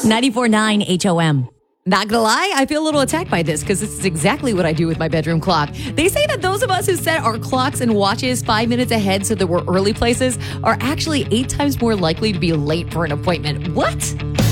94.9 HOM. Not gonna lie, I feel a little attacked by this because this is exactly what I do with my bedroom clock. They say that those of us who set our clocks and watches 5 minutes ahead so that we're early places are actually 8 times more likely to be late for an appointment. What?